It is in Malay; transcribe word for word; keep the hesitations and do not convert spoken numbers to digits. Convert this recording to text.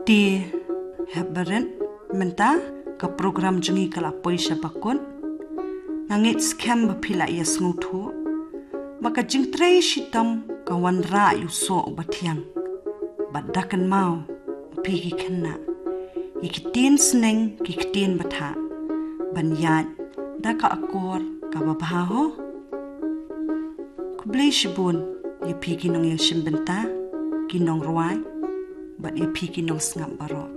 Di heberen menta ka program jungi kala poisha bakun ngangit scam bapila yes ngutu maka jingtrei shitam kawan ra yuso batiang badakan mau pigi kena ikitin sneng kikitin batha banyat daka akor ka babaho kublei shibun ye pigi nong yashim benta kinong ruai bat ye pigi nong sngap baro